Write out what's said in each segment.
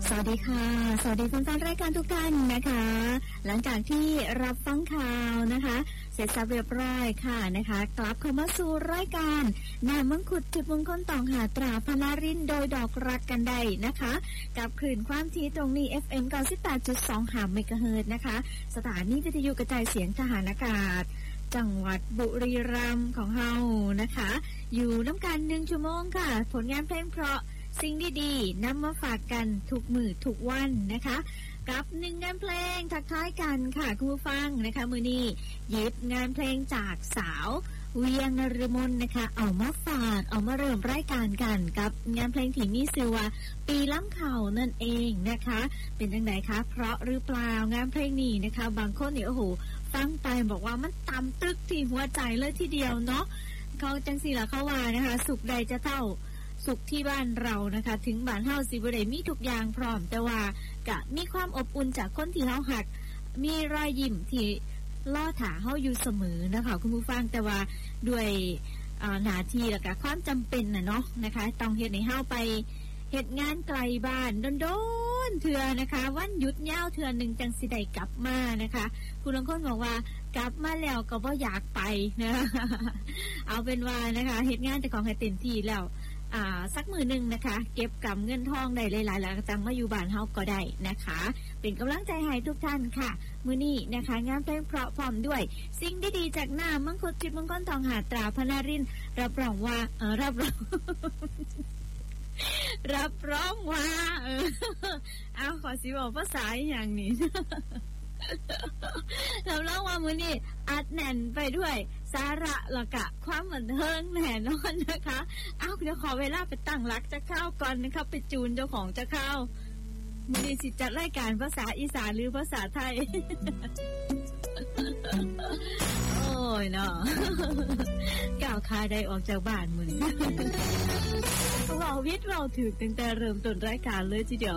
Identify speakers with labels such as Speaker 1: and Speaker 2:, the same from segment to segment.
Speaker 1: สวัสดีค่ะสวัสดีแฟนๆรายการทุกท่านนะคะหลังจากที่รับฟังข่าวนะคะเสร็จสับเรียบร้อยค่ะนะคะกลับเข้ามาสู่รายการนามงคุดจุดมงคลตองหาตราพนารินโดยดอกรักกันได้นะคะกับคลื่นความถี่ตรงนี้ FM 98.2 เมกะเฮิรตซ์นะคะสถานีวิทยุกระจายเสียงทหารอากาศจังหวัดบุรีรัมย์ของเฮานะคะอยู่น้ำกัน1 ชั่วโมงค่ะผลงานเพลงเพราะสิ่งดีๆนำมาฝากกันทุกมื้อทุกวันนะคะกับ1งานเพลงทักทายกันค่ะคุณผู้ฟังนะคะมื้อนี้หยิบงานเพลงจากสาวเวียงนฤมลนะคะเอามาฝากเอามาเริ่มรายการกันกับงานเพลงที่มีชื่อว่าปีล้ำเข่านั่นเองนะคะเป็นจังไดคะเพราะหรือเปล่างานเพลงนี้นะคะบางคนนี่โอ้โหฟังไปบอกว่ามันตำตึกที่หัวใจเลยทีเดียวเนาะเขาจังสิล่ะเขาว่านะคะสุขใดจะเท่าสุขที่บ้านเรานะคะถึงบ้านเฮาสิบ่ได้มีทุกอย่างพร้อมแต่ว่าก็มีความอบอุ่นจากคนที่เฮาฮักมีรอยยิ้มที่ล่อถาเฮาอยู่เสมอนะคะคุณผู้ฟังแต่ว่าด้วยหน้าที่แล้วก็ความจำเป็นน่ะเนาะนะคะต้องเฮ็ดให้เฮาไปเฮ็ดงานไกลบ้านโดนๆเทื่อนะคะวันหยุดยาวเทื่อนึงจังสิได้กลับมานะคะคุณบางคนบอกว่ากลับมาแล้วก็บ่อยากไปนะเอาเป็นว่านะคะเฮ็ดงานแต่ของให้เต็มที่แล้วสักมือหนึ่งนะคะเก็บกำเงินทองได้หลายๆแล้วจังมาอยู่บ้านเฮาก็ได้นะคะเป็นกำลังใจให้ทุกท่านค่ะมื้อนี้นะคะงานเพลงเพราะพร้อมด้วยสิ่งดีๆจากหน้ามังคุดจิตมังกรทองหาตราพนารินรับรองว่ารับรองว่าเอาขอสิบอกภาษาอย่างนี้รับรองว่ามื้อนี้อัดแน่นไปด้วยสาระและกะความบันเทิงแน่นอนนะคะเอาเดี๋ยวขอเวลาไปตั้งหลักจะเข้าก่อนนะคะไปจูนเจ้าของจะเข้ามื้อนี้สิจัดรายการภาษาอีสานหรือภาษาไทย โอ้ยเนาะก้าวขาได้ออกจากบ้านมื้อนี้เราวิทย์เราถือตั้งแต่เริ่มต้นรายการเลยทีเดียว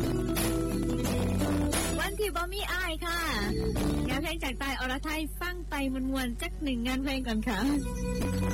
Speaker 1: วันที่บ่มีอ้ายค่ะงานเพลงจากใต้อรไทยฟังไปมวนๆจัก1งานเพลงก่อนค่ะ